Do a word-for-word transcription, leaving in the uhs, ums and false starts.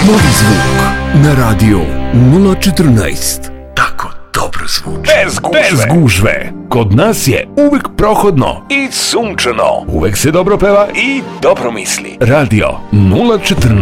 Novi zvuk na radio nula četrnaest. Tako dobro zvuči. Bez gužve. Bez gužve. Kod nas je uvek prohodno i sunčano. Uvek se dobro peva i dobro misli. Radio nula četrnaest.